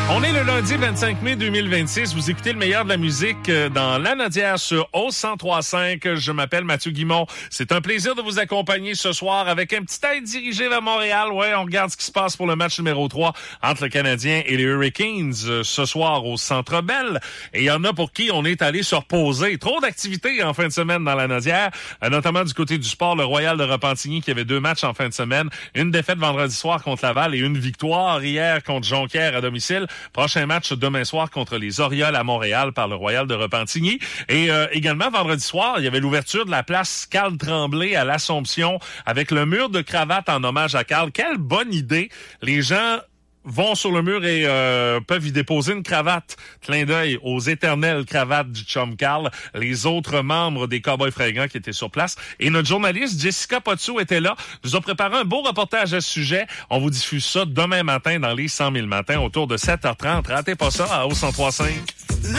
On est le lundi 25 mai 2026. Vous écoutez le meilleur de la musique dans Lanaudière sur O103.5. Je m'appelle Mathieu Guimond. C'est un plaisir de vous accompagner ce soir avec un petit œil dirigé vers Montréal. Ouais, on regarde ce qui se passe pour le match numéro 3 entre le Canadien et les Hurricanes ce soir au Centre Bell. Et il y en a pour qui on est allé se reposer. Trop d'activités en fin de semaine dans Lanaudière, notamment du côté du sport, le Royal de Repentigny qui avait 2 matchs en fin de semaine. Une défaite vendredi soir contre Laval et une victoire hier contre Jonquière à domicile. Prochain match demain soir contre les Orioles à Montréal par le Royal de Repentigny. Et également, vendredi soir, il y avait l'ouverture de la place Carl Tremblay à l'Assomption avec le mur de cravate en hommage à Carl. Quelle bonne idée! Les gens vont sur le mur et peuvent y déposer une cravate. Clin d'œil aux éternelles cravates du chum Carl, les autres membres des Cowboys fringants qui étaient sur place. Et notre journaliste Jessica Potsou était là, nous a préparé un beau reportage à ce sujet. On vous diffuse ça demain matin dans les 100 000 matins autour de 7h30. Ratez pas ça à O103.5.